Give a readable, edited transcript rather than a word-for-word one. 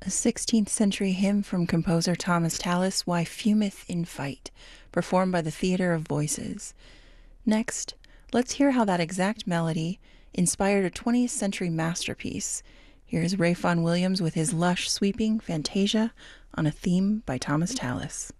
A 16th century hymn from composer Thomas Tallis, Why Fumeth in Fight, performed by the Theatre of Voices. Next, let's hear how that exact melody inspired a 20th century masterpiece. Here's Ralph Vaughan Williams with his lush, sweeping Fantasia on a theme by Thomas Tallis.